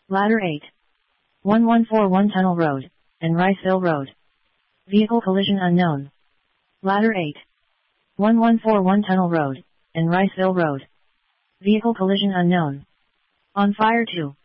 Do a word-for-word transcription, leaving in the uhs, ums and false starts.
Ladder eight. one one four one Tunnel Road, and Riceville Road. Vehicle collision unknown. Ladder eight. one one four one Tunnel Road, and Riceville Road. Vehicle collision unknown. On fire two.